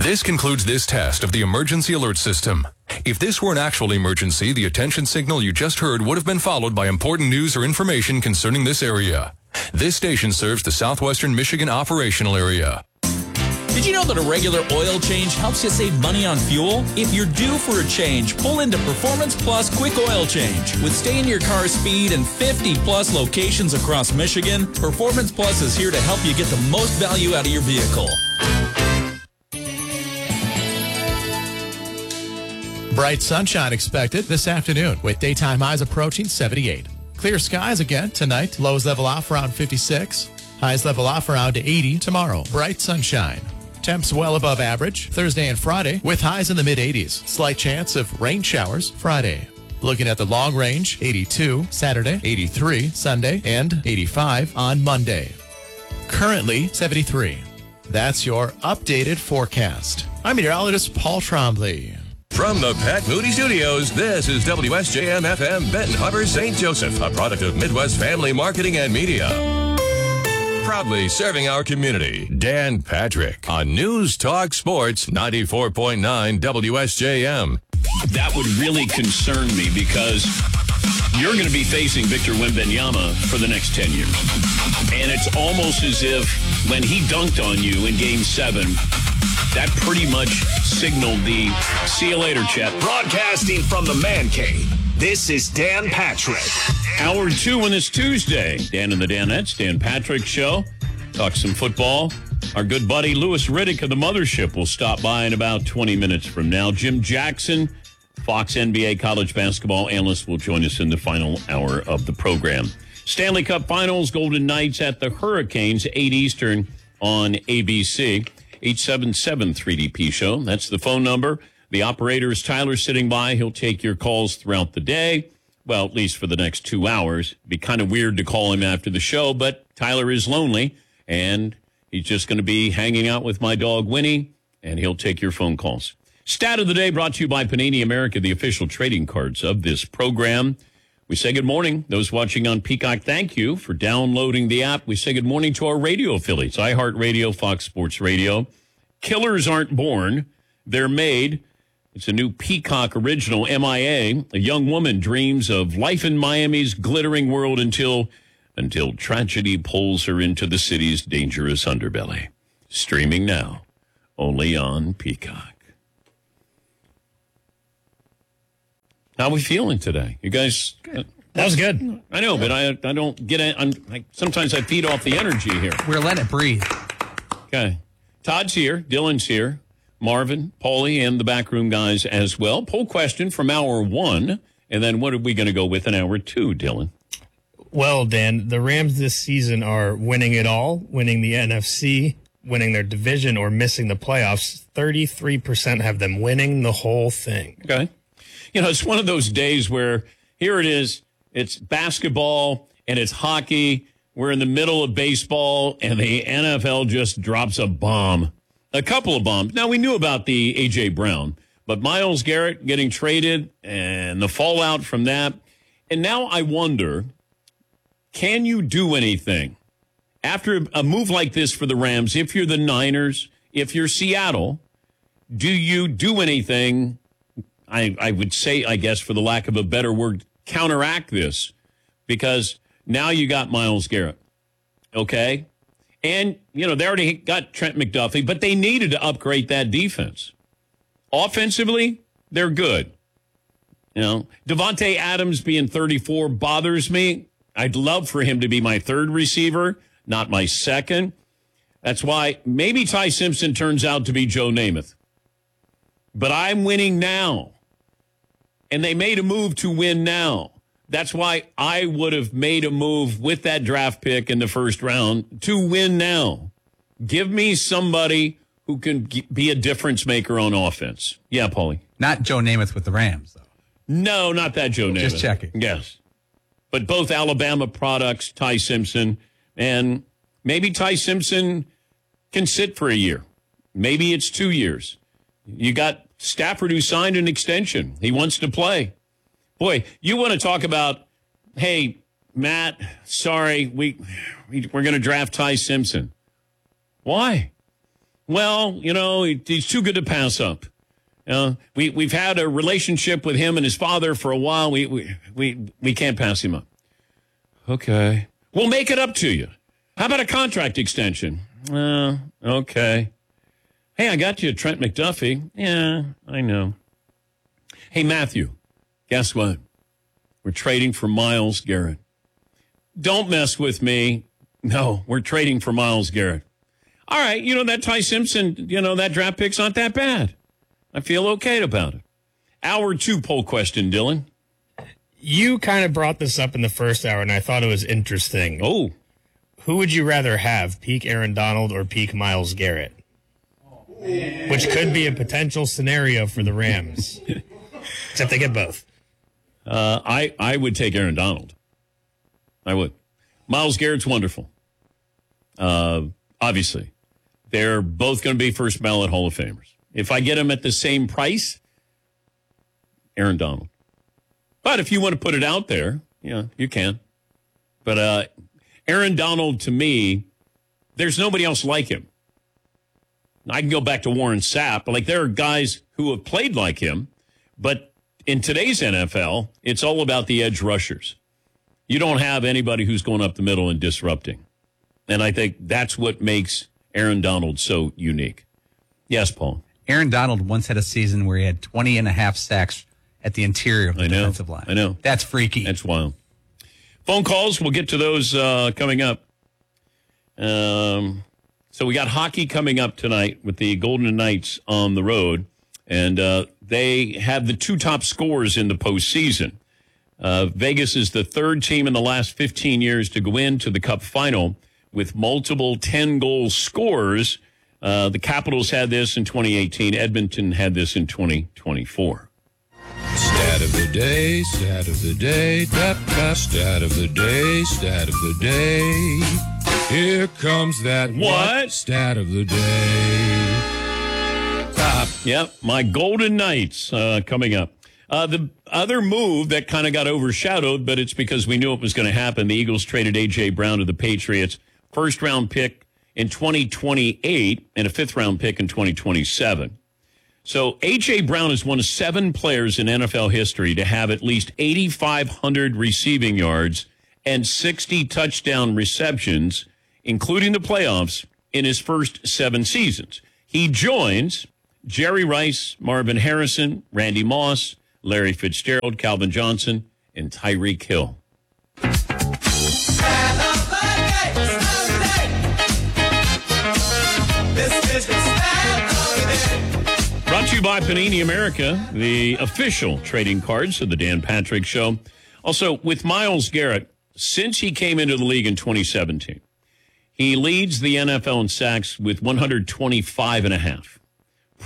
This concludes this test of the emergency alert system. If this were an actual emergency, the attention signal you just heard would have been followed by important news or information concerning this area. This station serves the southwestern Michigan operational area. Did you know that a regular oil change helps you save money on fuel? If you're due for a change, pull into Performance Plus Quick Oil Change. With stay-in-your-car speed and 50-plus locations across Michigan, Performance Plus is here to help you get the most value out of your vehicle. Bright sunshine expected this afternoon with daytime highs approaching 78. Clear skies again tonight. Lows level off around 56. Highs level off around 80 tomorrow. Bright sunshine. Temps well above average Thursday and Friday with highs in the mid-80s. Slight chance of rain showers Friday. Looking at the long range, 82 Saturday, 83 Sunday, and 85 on Monday. Currently 73. That's your updated forecast. I'm meteorologist Paul Trombley. From the Pat Moody Studios, this is WSJM-FM Benton Harbor, St. Joseph, a product of Midwest Family Marketing and Media. Proudly serving our community, Dan Patrick on News Talk Sports 94.9 WSJM. That would really concern me because you're going to be facing Victor Wembanyama for the next 10 years. And it's almost as if when he dunked on you in Game 7, that pretty much signaled the see you later, Chet. Broadcasting from the Man Cave, this is Dan Patrick. Hour 2 on this Tuesday. Dan and the Danettes, Dan Patrick Show. Talk some football. Our good buddy Louis Riddick of the Mothership will stop by in about 20 minutes from now. Jim Jackson, Fox NBA college basketball analyst, will join us in the final hour of the program. Stanley Cup Finals, Golden Knights at the Hurricanes, 8 Eastern on ABC. 877-3DP Show. That's the phone number. The operator is Tyler sitting by. He'll take your calls throughout the day. Well, at least for the next 2 hours. It'd be kind of weird to call him after the show, but Tyler is lonely, and he's just going to be hanging out with my dog, Winnie, and he'll take your phone calls. Stat of the day brought to you by Panini America, the official trading cards of this program. We say good morning. Those watching on Peacock, thank you for downloading the app. We say good morning to our radio affiliates, iHeartRadio, Fox Sports Radio. Killers aren't born. They're made. It's a new Peacock original, MIA. A young woman dreams of life in Miami's glittering world until tragedy pulls her into the city's dangerous underbelly. Streaming now, only on Peacock. How are we feeling today? You guys? That was good. I know, but I don't get it. Sometimes I feed off the energy here. We're letting it breathe. Okay. Todd's here. Dylan's here. Marvin, Paulie, and the backroom guys as well. Poll question from hour 1, and then what are we going to go with in hour 2, Dylan? Well, Dan, the Rams this season are winning it all, winning the NFC, winning their division, or missing the playoffs. 33% have them winning the whole thing. Okay. You know, it's one of those days where here it is. It's basketball and it's hockey. We're in the middle of baseball, and the NFL just drops a bomb. A couple of bombs. Now, we knew about the A.J. Brown, but Myles Garrett getting traded and the fallout from that. And now I wonder, can you do anything? After a move like this for the Rams, if you're the Niners, if you're Seattle, do you do anything, I would say, I guess, for the lack of a better word, counteract this? Because now you got Myles Garrett, okay? And, you know, they already got Trent McDuffie, but they needed to upgrade that defense. Offensively, they're good. You know, Devontae Adams being 34 bothers me. I'd love for him to be my third receiver, not my second. That's why maybe Ty Simpson turns out to be Joe Namath. But I'm winning now. And they made a move to win now. That's why I would have made a move with that draft pick in the first round to win now. Give me somebody who can be a difference maker on offense. Yeah, Paulie. Not Joe Namath with the Rams, though. No, not that Joe Namath. Just checking. Yes. But both Alabama products, Ty Simpson, and maybe Ty Simpson can sit for a year. Maybe it's 2 years. You got Stafford who signed an extension. He wants to play. Boy, you want to talk about, hey, Matt, sorry, we're going to draft Ty Simpson. Why? Well, he's too good to pass up. We've had a relationship with him and his father for a while. We can't pass him up. Okay. We'll make it up to you. How about a contract extension? Okay. Hey, I got you Trent McDuffie. Yeah, I know. Hey, Matthew, guess what? We're trading for Myles Garrett. Don't mess with me. No, we're trading for Myles Garrett. All right, that Ty Simpson, that draft pick's not that bad. I feel okay about it. Hour 2 poll question, Dylan. You kind of brought this up in the first hour, and I thought it was interesting. Oh. Who would you rather have, peak Aaron Donald or peak Myles Garrett? Which could be a potential scenario for the Rams. Except they get both. I would take Aaron Donald. I would. Myles Garrett's wonderful. Obviously. They're both going to be first ballot Hall of Famers. If I get them at the same price, Aaron Donald. But if you want to put it out there, you can. But Aaron Donald, to me, there's nobody else like him. I can go back to Warren Sapp. Like, there are guys who have played like him, but in today's NFL, it's all about the edge rushers. You don't have anybody who's going up the middle and disrupting. And I think that's what makes Aaron Donald so unique. Yes, Paul. Aaron Donald once had a season where he had 20 and a half sacks at the interior of the defensive line. I know. That's freaky. That's wild. Phone calls, we'll get to those coming up. So we got hockey coming up tonight with the Golden Knights on the road, and they have the 2 top scorers in the postseason. Vegas is the 3rd team in the last 15 years to go into the Cup final with multiple 10-goal scorers. The Capitals had this in 2018. Edmonton had this in 2024. Stat of the day, stat of the day, stat of the day, stat of the day. Here comes that what? Stat of the day. Top. Yep, my Golden Knights coming up. The other move that kind of got overshadowed, but it's because we knew it was going to happen. The Eagles traded A.J. Brown to the Patriots. First-round pick in 2028 and a 5th-round pick in 2027. So A.J. Brown is one of 7 players in NFL history to have at least 8,500 receiving yards and 60 touchdown receptions, including the playoffs, in his first 7 seasons. He joins Jerry Rice, Marvin Harrison, Randy Moss, Larry Fitzgerald, Calvin Johnson, and Tyreek Hill. Brought to you by Panini America, the official trading cards of the Dan Patrick Show. Also, with Myles Garrett, since he came into the league in 2017, he leads the NFL in sacks with 125.5.